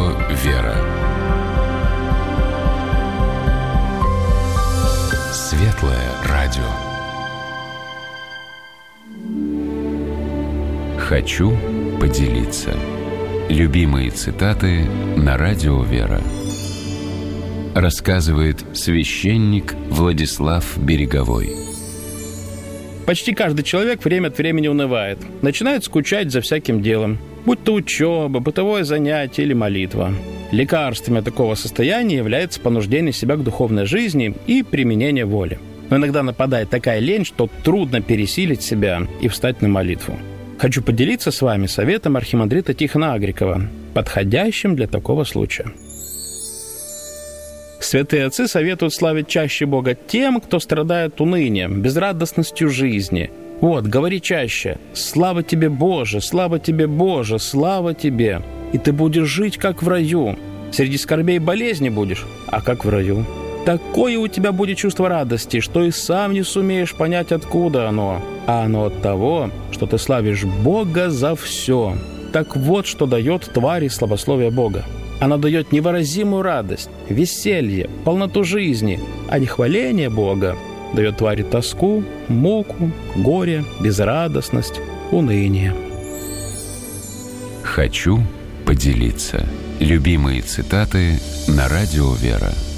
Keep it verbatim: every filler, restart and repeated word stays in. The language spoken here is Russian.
«Вера». Светлое радио. Хочу поделиться. Любимые цитаты на радио «Вера». Рассказывает священник Владислав Береговой. Почти каждый человек время от времени унывает, начинает скучать за всяким делом, будь то учеба, бытовое занятие или молитва. Лекарствами от такого состояния является понуждение себя к духовной жизни и применение воли. Но иногда нападает такая лень, что трудно пересилить себя и встать на молитву. Хочу поделиться с вами советом архимандрита Тихона Агрикова, подходящим для такого случая. Святые отцы советуют славить чаще Бога тем, кто страдает унынием, безрадостностью жизни. Вот, говори чаще: «Слава тебе, Боже! Слава тебе, Боже! Слава тебе!» И ты будешь жить, как в раю. Среди скорбей и болезней будешь, а как в раю. Такое у тебя будет чувство радости, что и сам не сумеешь понять, откуда оно. А оно от того, что ты славишь Бога за все. Так вот, что дает твари славословие Бога. Она дает невыразимую радость, веселье, полноту жизни, а не хваление Бога дает твари тоску, муку, горе, безрадостность, уныние. Хочу поделиться. Любимые цитаты на радио «Вера».